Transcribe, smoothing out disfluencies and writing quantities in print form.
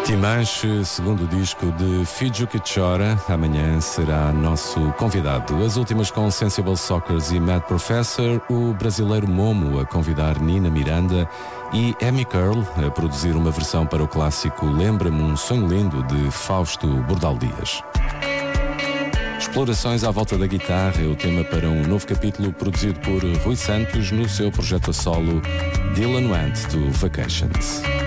Timanche, segundo disco de Fiju que Chora, amanhã será nosso convidado. As últimas com Sensible Sockers e Mad Professor, o brasileiro Momo a convidar Nina Miranda e Amy Curl a produzir uma versão para o clássico Lembra-me um Sonho Lindo de Fausto Bordal Dias. Explorações à volta da guitarra é o tema para um novo capítulo produzido por Rui Santos no seu projeto a solo Dylan Went to Vacations.